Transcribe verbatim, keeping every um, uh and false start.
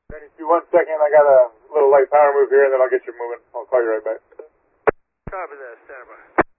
ninety-two, one second. I got a little light power move here, and then I'll get you moving. I'll call you right back. Copy that. Stand by.